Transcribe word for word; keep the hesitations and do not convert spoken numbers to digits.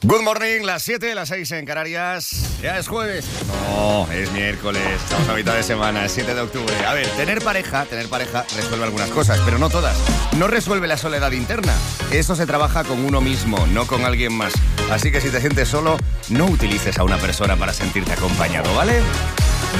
Good morning, las siete, las seis en Canarias. Ya es jueves. No, es miércoles. Estamos a mitad de semana, es siete de octubre. A ver, tener pareja, tener pareja resuelve algunas cosas, pero no todas. No resuelve la soledad interna. Eso se trabaja con uno mismo, no con alguien más. Así que si te sientes solo, no utilices a una persona para sentirte acompañado, ¿vale?